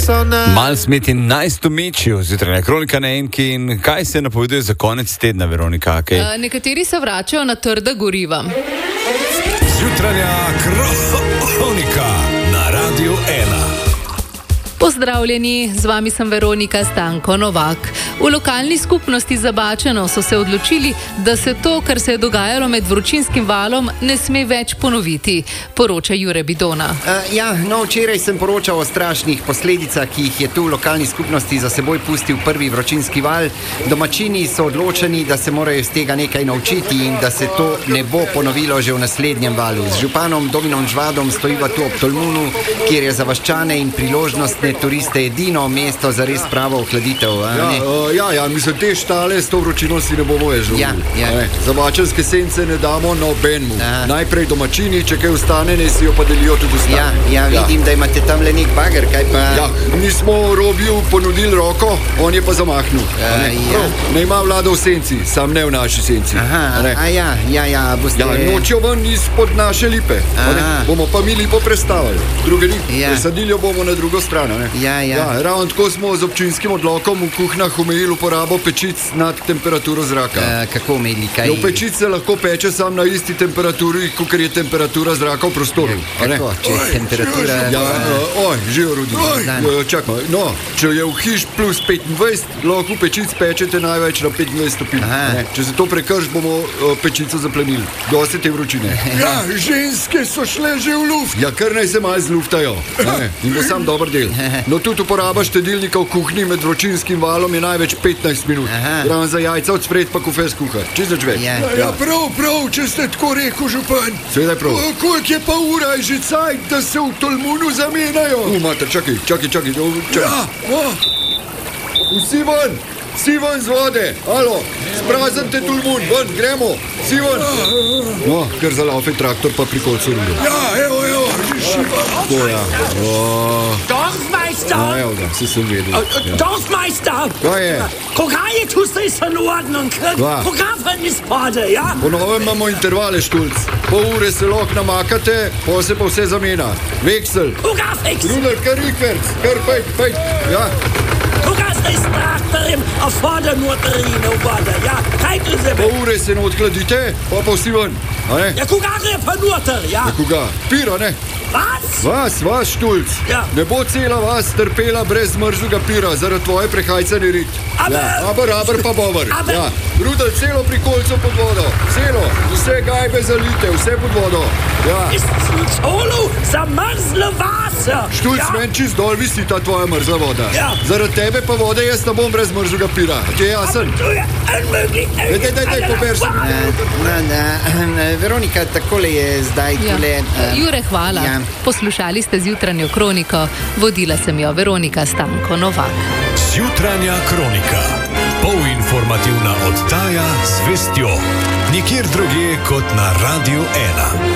Mal smeti najstomičijo, zjutraj kronika na enki in kaj se napoveduje za konec tedna, Veronika? Nekateri se vračajo na trda goriva. Zjutranja kronika na Radiu 1. Pozdravljeni, z vami sem Veronika Stanko Novak. V lokalni skupnosti Zabačeno so se odločili, da se to, kar se je dogajalo med vročinskim valom, ne sme več ponoviti, poroča Jure Bidona. Včeraj sem poročal o strašnih posledicah, ki jih je tu v lokalni skupnosti za seboj pustil prvi vročinski val. Domačini so odločeni, da se morajo iz tega nekaj naučiti in da se to ne bo ponovilo že v naslednjem valu. Z županom Dominom Žvadom stojiva tu ob Tolmunu, kjer je za vaščane in priložnostne turiste edino mesto za res pravo ohladitev. Mislim, te štale s to vročino si ne bomo ježili. Zabačenske sence ne damo nobenmu. Najprej domačini, če kaj ostane, ne si jo pa delijo tudi ostane. Vidim, da imate tam le nek bager, kaj pa... Mi smo Robiju ponudili roko, on je pa zamahnil. Ne ima vlada v senci, sam ne v naši senci. Nočijo ven izpod naše lipe. Bomo pa mi lipo prestavili. Druge ni. Presadili jo bomo na drugo stran. Ravno tako smo z občinskim odlokom v kuhnjah omejili uporabo pečic nad temperaturo zraka. Kako omejili? Kaj? V pečic se lahko peče sam na isti temperaturi, kakor je temperatura zraka v prostoru. Kako? Če je temperatura... Živo Rudi. Čakaj, če je v hiš plus 25, lahko pečic pečete največ na 25 stopinj. Če se to prekrš, bomo pečico zaplenili. Dosti te vročine. Ženske so šle že v luft. Kar naj se malo zluftajo. In bo sam dober del. No, tudi uporaba štedilnika v kuhinji med vročinskim valom je največ 15 minut. Ravno za jajca od spred pa kofe skuhar. Čez več več. Prav, če ste tako rekel, župan. Seveda je prav. Koliko je pa ura, je že cajt, da se v Tolmunu zamenjajo? Mater, čakaj. Vsi ven z vode. Alo, spraznite Tolmun, ven, gremo. Vsi ven. Kar zalaufe traktor pa pri kolcu rude. Evo, Dorfmeister! Vsi sem vedel. Dorfmeister! Kaj je? Kokaje tu ste in ordnung. Kokafen iz pade, ja? Po novem imamo intervale, Štulc. Pol ure se lahko namakate, pol se pa vse zamena. Veksel. Kogafix! Rudel, kar rikverc, kar pejt. Kogas ist Traktorim auf Vordernorterine vode, ja? Kajte se po ure se ne odhladite, pa vsi ven. Koga gre pa noter, ja? Koga? Pira, ne? Vas, Štulc. Ne bo cela vas trpela brez mrzlega pira, zaradi tvoje prehajcane rit. Aber pa bover. Rudel, celo pri kolcu pod vodo. Celo, vse gajbe zalite, vse pod vodo. Ist zu Zolo zamrzle Wasser. Štulc, meni čist dol visi ta tvoja mrzla voda. Zaradi tebe pa vode jaz ne bom brez mrzlega pira. Ti je jasen? Daj, pober se. Veronika, takole je zdaj tule... Jure, hvala. Poslušali ste zjutranjo kroniko. Vodila sem jo Veronika Stanko Novak. Zjutranja kronika. Polinformativna oddaja z vestjo. Nikjer drugje kot na Radiu 1.